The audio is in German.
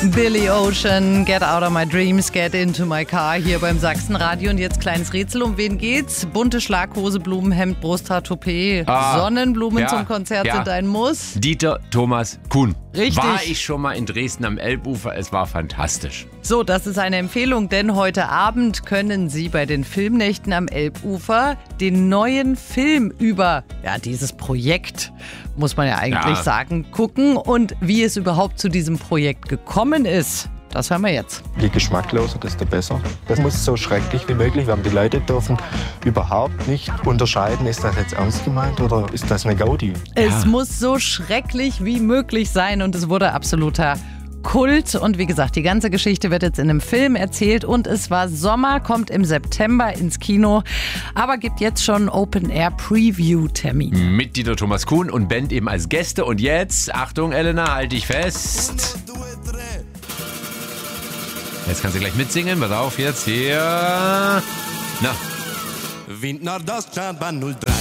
Billy Ocean, Get Out of My Dreams, Get Into My Car hier beim Sachsenradio. Und jetzt kleines Rätsel, um wen geht's? Bunte Schlaghose, Blumenhemd, Brusthaar, Toupet, Sonnenblumen zum Konzert sind ein Muss. Dieter Thomas Kuhn. Richtig. War ich schon mal in Dresden am Elbufer, es war fantastisch. So, das ist eine Empfehlung, denn heute Abend können Sie bei den Filmnächten am Elbufer den neuen Film über dieses Projekt, muss man ja eigentlich sagen, gucken. Und wie es überhaupt zu diesem Projekt gekommen ist, das hören wir jetzt. Je geschmackloser, desto besser. Das muss so schrecklich wie möglich werden. Die Leute dürfen überhaupt nicht unterscheiden, ist das jetzt ernst gemeint oder ist das eine Gaudi? Es muss so schrecklich wie möglich sein und es wurde absoluter Kult. Und wie gesagt, die ganze Geschichte wird jetzt in einem Film erzählt und es war Sommer, kommt im September ins Kino, aber gibt jetzt schon Open-Air-Preview-Termine. Mit Dieter Thomas Kuhn und Band eben als Gäste. Und jetzt, Achtung Elena, halt dich fest. Jetzt kannst du gleich mitsingen, pass auf jetzt hier. Na. Wind Nordostland bei 03.